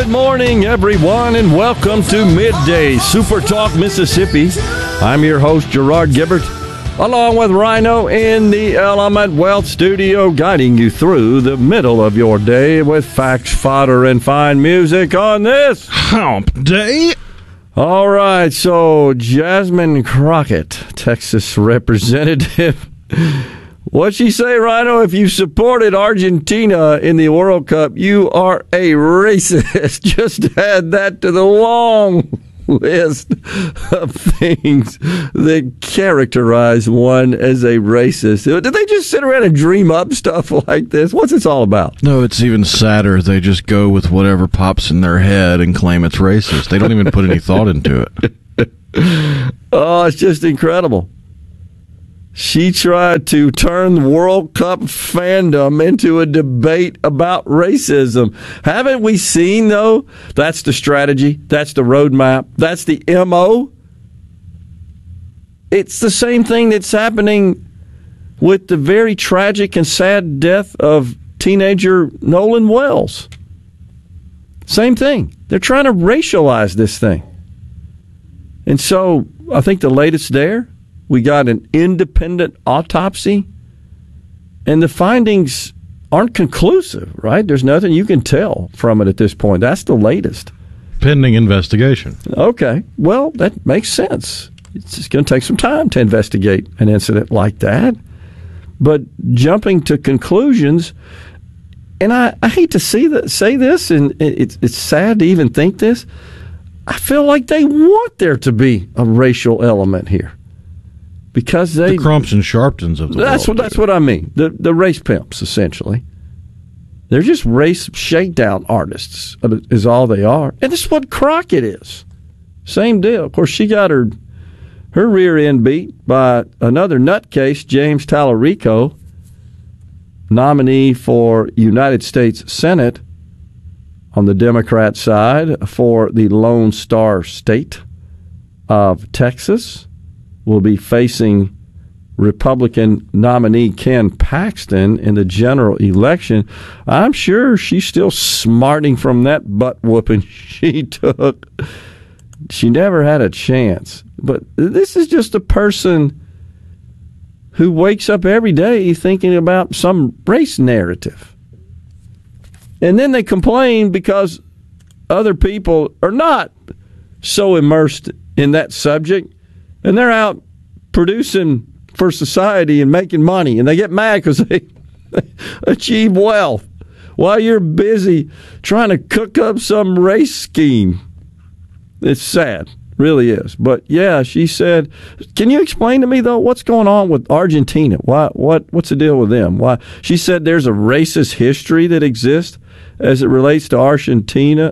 morning, everyone, and welcome to Midday Super Talk Mississippi. I'm your host, Gerard Gibbert, along with Rhino in the Element Wealth Studio, guiding you through the middle of your day with facts, fodder, and fine music on this Hump Day. All right, so Jasmine Crockett, Texas representative. What'd she say, Rhino? If you supported Argentina in the World Cup, you are a racist. Just add that to the long list of things that characterize one as a racist. Did they just sit around and dream up stuff like this? What's this all about? No, it's even sadder. They just go with whatever pops in their head and claim it's racist. They don't even put any thought into it. Oh, it's just incredible. She tried to turn World Cup fandom into a debate about racism. Haven't we seen, though? That's the strategy. That's the roadmap. That's the MO. It's the same thing that's happening with the very tragic and sad death of teenager Nolan Wells. Same thing. They're trying to racialize this thing. And so I think the latest there, we got an independent autopsy, and the findings aren't conclusive, right? There's nothing you can tell from it at this point. That's the latest. Pending investigation. Okay. Well, that makes sense. It's just going to take some time to investigate an incident like that. But jumping to conclusions, and I hate to say this, and it's sad to even think this, I feel like they want there to be a racial element here. Because the Crumps and Sharptons of the world. That's what I mean. The race pimps, essentially. They're just race shakedown artists, is all they are. And this is what Crockett is. Same deal. Of course, she got her rear end beat by another nutcase, James Tallarico, nominee for United States Senate on the Democrat side for the Lone Star State of Texas. Will be facing Republican nominee Ken Paxton in the general election. I'm sure she's still smarting from that butt-whooping she took. She never had a chance. But this is just a person who wakes up every day thinking about some race narrative. And then they complain because other people are not so immersed in that subject. And they're out producing for society and making money. And they get mad because they achieve wealth while you're busy trying to cook up some race scheme. It's sad. Really is. But, yeah, she said, can you explain to me, though, what's going on with Argentina? What's the deal with them? Why? She said there's a racist history that exists as it relates to Argentina.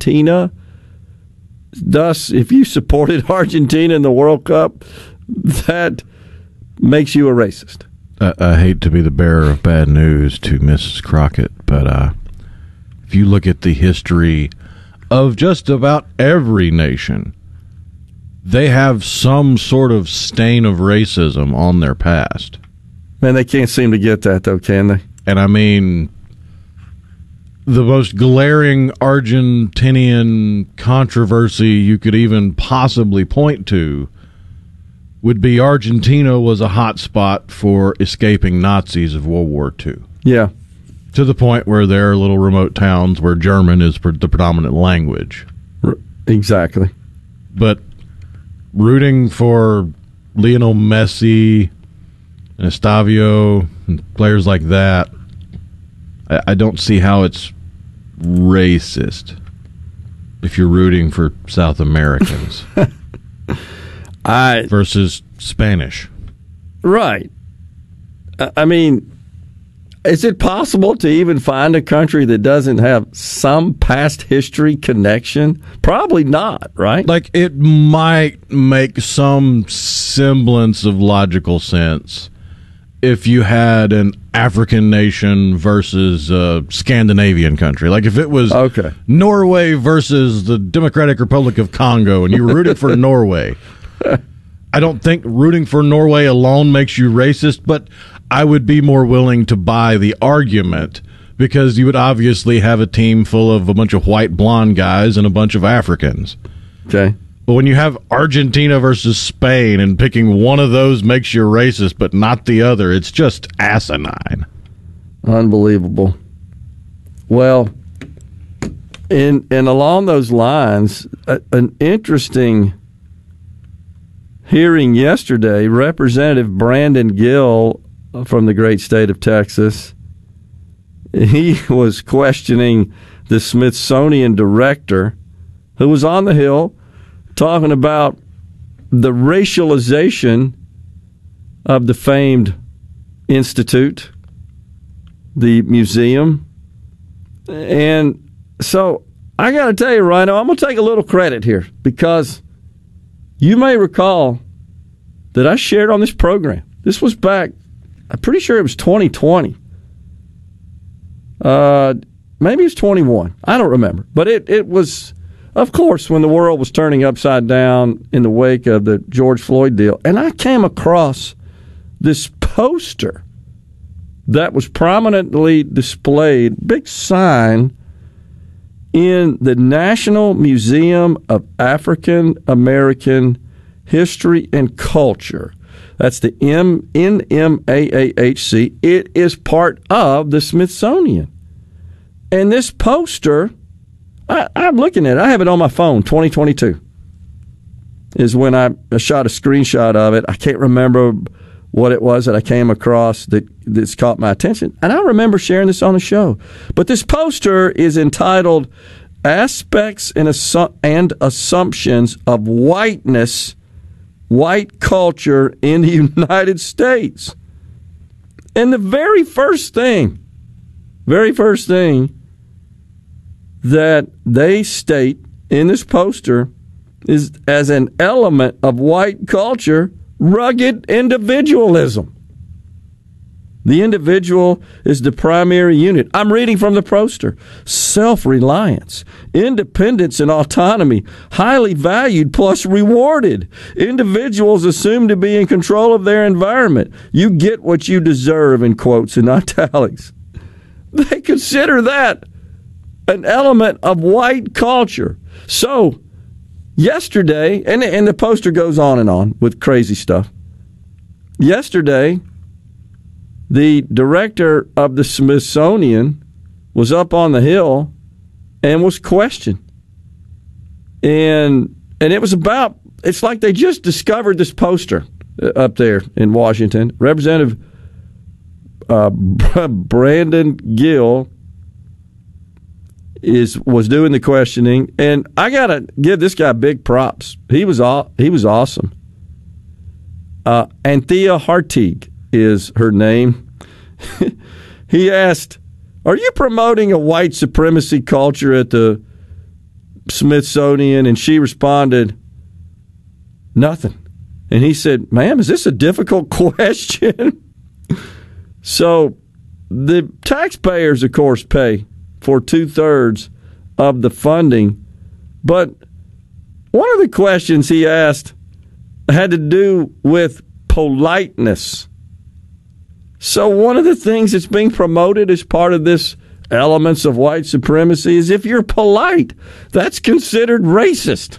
Thus, if you supported Argentina in the World Cup, that makes you a racist. I hate to be the bearer of bad news to Mrs. Crockett, but if you look at the history of just about every nation, they have some sort of stain of racism on their past. Man, they can't seem to get that, though, can they? And I mean, the most glaring Argentinian controversy you could even possibly point to would be Argentina was a hot spot for escaping Nazis of World War II. Yeah. To the point where there are little remote towns where German is the predominant language. Exactly. But rooting for Lionel Messi and Estavio and players like that, I don't see how it's racist if you're rooting for South Americans versus Spanish. Right. I mean, is it possible to even find a country that doesn't have some past history connection? Probably not, right? Like, it might make some semblance of logical sense if you had an African nation versus a Scandinavian country. Like if it was Norway versus the Democratic Republic of Congo and you were rooting for Norway. I don't think rooting for Norway alone makes you racist, but I would be more willing to buy the argument because you would obviously have a team full of a bunch of white blonde guys and a bunch of Africans. Okay. But when you have Argentina versus Spain and picking one of those makes you racist but not the other, it's just asinine. Unbelievable. Well, and along those lines, an interesting hearing yesterday, Representative Brandon Gill from the great state of Texas, he was questioning the Smithsonian director who was on the Hill talking about the racialization of the famed institute, the museum. And so I got to tell you, Rhino, I'm going to take a little credit here because you may recall that I shared on this program. This was back, I'm pretty sure it was 2020. Maybe it was 21. I don't remember. But it was, of course, when the world was turning upside down in the wake of the George Floyd deal. And I came across this poster that was prominently displayed, big sign, in the National Museum of African American History and Culture. That's the NMAAHC. It is part of the Smithsonian. And this poster, I'm looking at it. I have it on my phone, 2022 is when I shot a screenshot of it. I can't remember what it was that I came across that's caught my attention. And I remember sharing this on the show. But this poster is entitled Aspects and Assumptions of Whiteness, White Culture in the United States. And the very first thing that they state in this poster is as an element of white culture, rugged individualism. The individual is the primary unit. I'm reading from the poster. Self-reliance, independence and autonomy, highly valued plus rewarded. Individuals assumed to be in control of their environment. You get what you deserve, in quotes in italics. They consider that an element of white culture. So, yesterday, and the poster goes on and on with crazy stuff. Yesterday, the director of the Smithsonian was up on the Hill and was questioned. And it was about, it's like they just discovered this poster up there in Washington. Representative Brandon Gill was doing the questioning, and I gotta give this guy big props. He was awesome. Anthea Hartig is her name. He asked, "Are you promoting a white supremacy culture at the Smithsonian?" And she responded, "Nothing." And he said, "Ma'am, is this a difficult question?" So the taxpayers, of course, pay for 2/3 of the funding. But one of the questions he asked had to do with politeness. So one of the things that's being promoted as part of this elements of white supremacy is if you're polite, that's considered racist.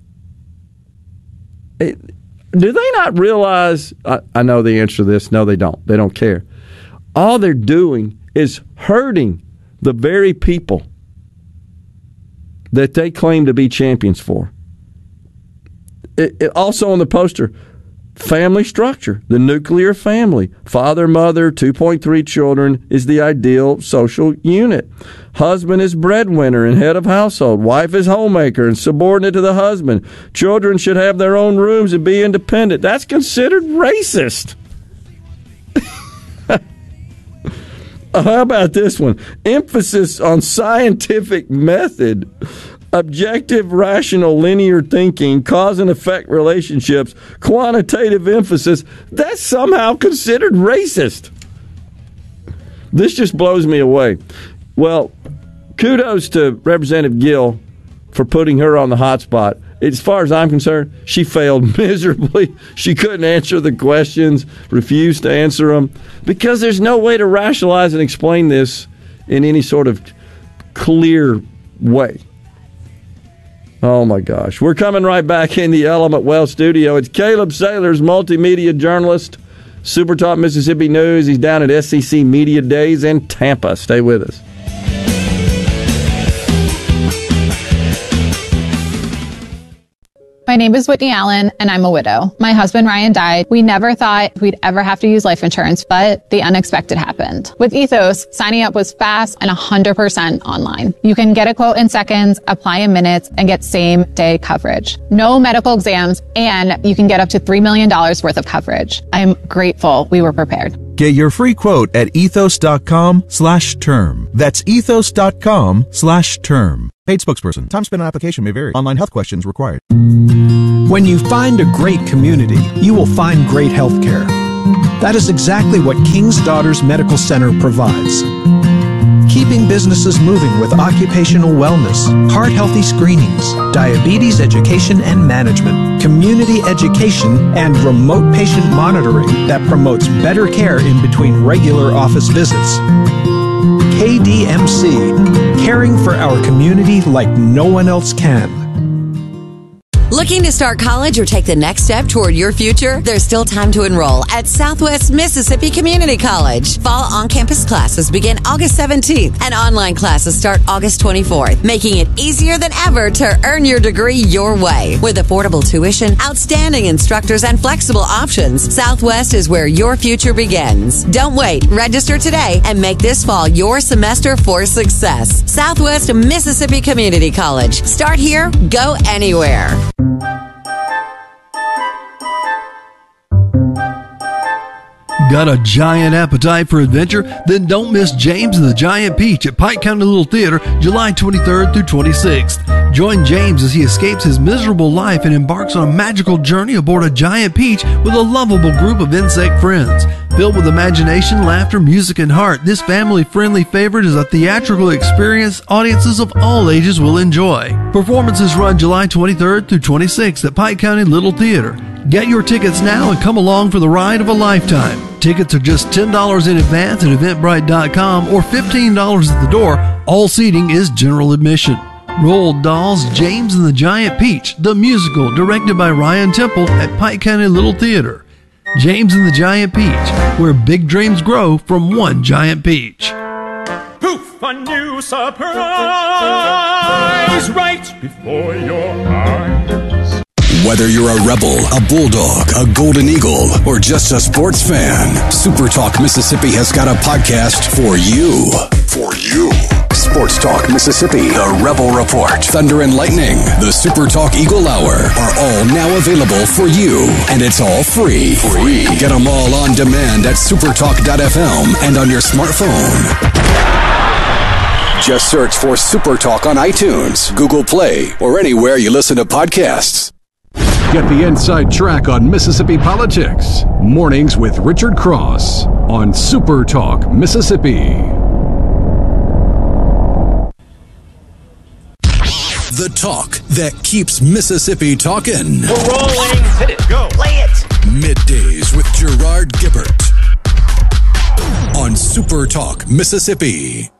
Do they not realize? I know the answer to this. No, they don't. They don't care. All they're doing is hurting the very people that they claim to be champions for. Also on the poster, family structure, the nuclear family, father, mother, 2.3 children is the ideal social unit. Husband is breadwinner and head of household. Wife is homemaker and subordinate to the husband. Children should have their own rooms and be independent. That's considered racist. How about this one? Emphasis on scientific method, objective, rational, linear thinking, cause and effect relationships, quantitative emphasis. That's somehow considered racist. This just blows me away. Well, kudos to Representative Gill for putting her on the hot spot. As far as I'm concerned, she failed miserably. She couldn't answer the questions, refused to answer them, because there's no way to rationalize and explain this in any sort of clear way. Oh, my gosh. We're coming right back in the Element Wealth studio. It's Caleb Sailors, multimedia journalist, Super Talk Mississippi News. He's down at SEC Media Days in Tampa. Stay with us. My name is Whitney Allen, and I'm a widow. My husband, Ryan, died. We never thought we'd ever have to use life insurance, but the unexpected happened. With Ethos, signing up was fast and 100% online. You can get a quote in seconds, apply in minutes, and get same-day coverage. No medical exams, and you can get up to $3 million worth of coverage. I'm grateful we were prepared. Get your free quote at ethos.com/term. That's ethos.com/term. Paid spokesperson. Time spent on application may vary. Online health questions required. When you find a great community, you will find great health care. That is exactly what King's Daughters Medical Center provides. Keeping businesses moving with occupational wellness, heart-healthy screenings, diabetes education and management, community education, and remote patient monitoring that promotes better care in between regular office visits. KDMC, caring for our community like no one else can. Looking to start college or take the next step toward your future? There's still time to enroll at Southwest Mississippi Community College. Fall on-campus classes begin August 17th and online classes start August 24th, making it easier than ever to earn your degree your way. With affordable tuition, outstanding instructors, and flexible options, Southwest is where your future begins. Don't wait. Register today and make this fall your semester for success. Southwest Mississippi Community College. Start here, go anywhere. Got a giant appetite for adventure? Then don't miss James and the Giant Peach at Pike County Little Theater, July 23rd through 26th. Join James as he escapes his miserable life and embarks on a magical journey aboard a giant peach with a lovable group of insect friends. Filled with imagination, laughter, music, and heart, this family-friendly favorite is a theatrical experience audiences of all ages will enjoy. Performances run July 23rd through 26th at Pike County Little Theater. Get your tickets now and come along for the ride of a lifetime. Tickets are just $10 in advance at Eventbrite.com or $15 at the door. All seating is general admission. Roald Dahl's James and the Giant Peach, the musical, directed by Ryan Temple at Pike County Little Theater. James and the Giant Peach, where big dreams grow from one giant peach. Poof, a new surprise right before your eyes. Whether you're a Rebel, a Bulldog, a Golden Eagle, or just a sports fan, Super Talk Mississippi has got a podcast for you. For you. Sports Talk Mississippi, the Rebel Report, Thunder and Lightning, the Super Talk Eagle Hour are all now available for you. And it's all free. Get them all on demand at supertalk.fm and on your smartphone. Just search for Super Talk on iTunes, Google Play, or anywhere you listen to podcasts. Get the inside track on Mississippi politics. Mornings with Richard Cross on Super Talk Mississippi. The talk that keeps Mississippi talking. We're rolling. Hit it. Go. Play it. Middays with Gerard Gibbert on Super Talk Mississippi.